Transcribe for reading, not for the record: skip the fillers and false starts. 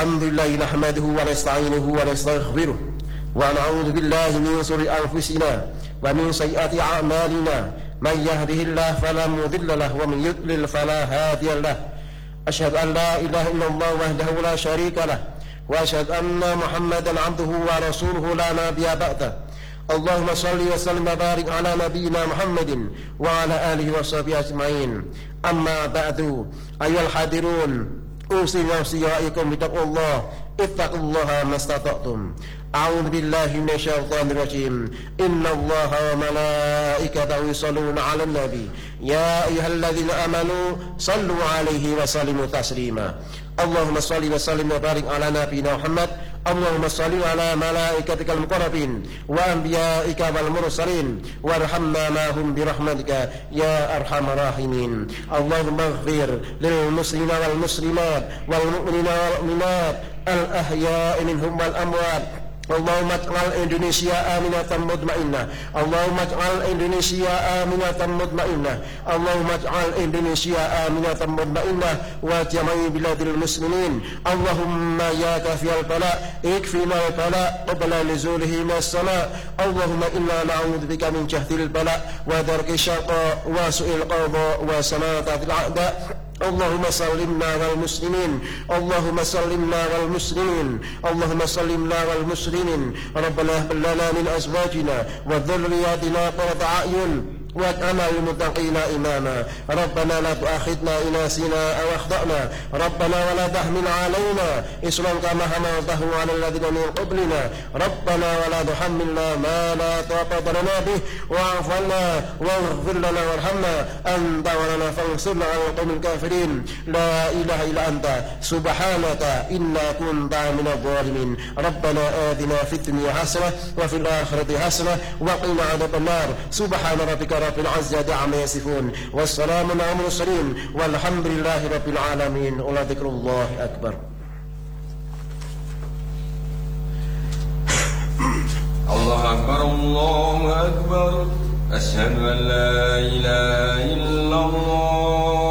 الحمد لله نحمده ونستعينه ونستغفره ونعوذ بالله من شرور أنفسنا ومن سيئات أعمالنا من يهده الله فلا مضل له ومن يضلل فلا هادي له أشهد أن لا إله إلا الله وحده لا شريك له وأشهد أن محمدا عبده ورسوله لا نبي بعده اللهم صل وسلم وبارك على نبينا محمد وعلى آله وصحبه أجمعين أما بعد أيها الحاضرون أوصي نفسي وإياكم بتقوى الله اتقوا الله ما استطعتم أعوذ بالله من الشيطان الرجيم إن الله وملائكته يصلون على النبي يا أيها الذين آمنوا صلوا عليه وسلموا تسليما اللهم صل وسلم وبارك على نبينا محمد اللهم صل على ملائكتك المقربين وأنبيائك والمرسلين وارحمنا معهم برحمتك يا أرحم الراحمين اللهم اغفر للمسلمين والمسلمات والمؤمنين والمؤمنات الأحياء منهم والأموات اللهم اجعل إندونيسيا آمنة مطمئنة اللهم اجعل إندونيسيا آمنة مطمئنة اللهم اجعل إندونيسيا آمنة مطمئنة وجميع بلاد المسلمين اللهم يا كافي البلاء اكفنا البلاء قبل نزوله من السماء اللهم إنا نعوذ بك من جهد البلاء ودرك الشقاء وسوء القضاء وسماطة الأعداء اللهم سلمنا والمسلمين اللهم سلمنا والمسلمين اللهم سلمنا والمسلمين ربنا هب لنا من أزواجنا وذرياتنا قرة أعين واجعلنا للمتقين إماما ربنا لا تؤاخذنا إن نسينا أو أخطأنا ربنا ولا تحمل علينا إصرا كما حملته على الذين من قبلنا ربنا ولا تحملنا ما لا طاقة لنا به واعف عنا واغفر لنا وارحمنا أنت ولنا فانصرنا على القوم الكافرين لا إله إلا أنت سبحانك إنا كنت من الظالمين ربنا آتنا في الدنيا حسنة وفي الآخرة حسنة وقنا عذاب النار سبحان ربك رب العزة عما يصفون والسلام على المرسلين والحمد لله رب العالمين ولذكر الله أكبر. الله أكبر الله أكبر أشهد أن لا إله إلا الله